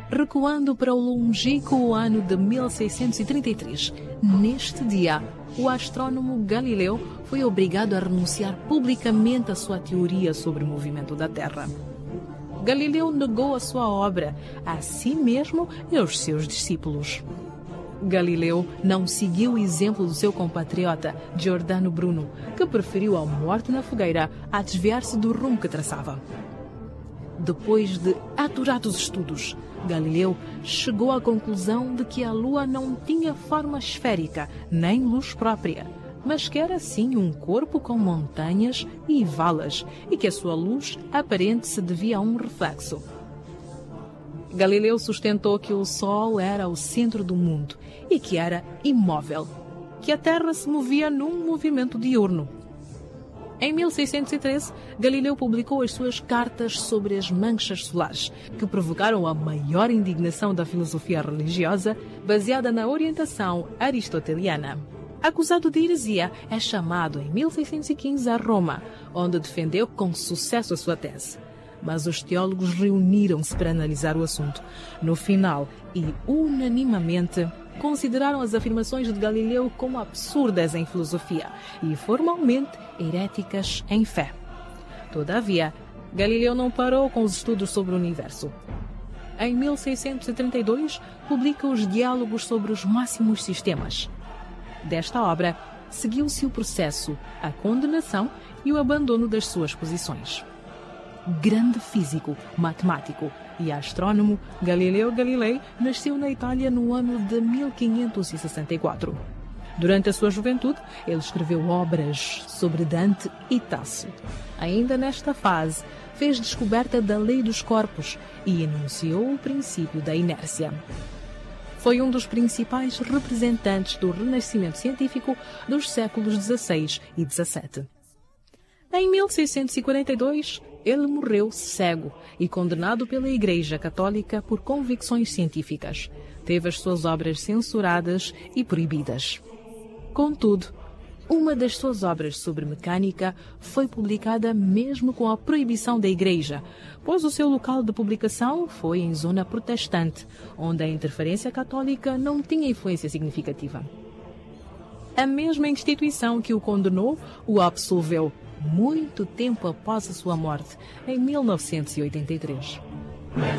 Recuando para o longínquo ano de 1633, neste dia, o astrônomo Galileu foi obrigado a renunciar publicamente à sua teoria sobre o movimento da Terra. Galileu negou a sua obra a si mesmo e aos seus discípulos. Galileu não seguiu o exemplo do seu compatriota Giordano Bruno, que preferiu a morte na fogueira a desviar-se do rumo que traçava. Depois de aturados estudos, Galileu chegou à conclusão de que a Lua não tinha forma esférica nem luz própria, mas que era sim um corpo com montanhas e valas e que a sua luz aparente se devia a um reflexo. Galileu sustentou que o Sol era o centro do mundo e que era imóvel, que a Terra se movia num movimento diurno. Em 1613, Galileu publicou as suas cartas sobre as manchas solares, que provocaram a maior indignação da filosofia religiosa, baseada na orientação aristoteliana. Acusado de heresia, é chamado em 1615 a Roma, onde defendeu com sucesso a sua tese. Mas os teólogos reuniram-se para analisar o assunto. No final, e unanimamente, consideraram as afirmações de Galileu como absurdas em filosofia e formalmente heréticas em fé. Todavia, Galileu não parou com os estudos sobre o universo. Em 1632, publica os Diálogos sobre os Máximos Sistemas. Desta obra, seguiu-se o processo, a condenação e o abandono das suas posições. Grande físico, matemático e astrônomo, Galileu Galilei nasceu na Itália no ano de 1564. Durante a sua juventude, ele escreveu obras sobre Dante e Tasso. Ainda nesta fase, fez descoberta da lei dos corpos e enunciou o princípio da inércia. Foi um dos principais representantes do renascimento científico dos séculos XVI e XVII. Em 1642, ele morreu cego e condenado pela Igreja Católica por convicções científicas. Teve as suas obras censuradas e proibidas. Contudo, uma das suas obras sobre mecânica foi publicada mesmo com a proibição da Igreja, pois o seu local de publicação foi em zona protestante, onde a interferência católica não tinha influência significativa. A mesma instituição que o condenou o absolveu muito tempo após a sua morte, em 1983.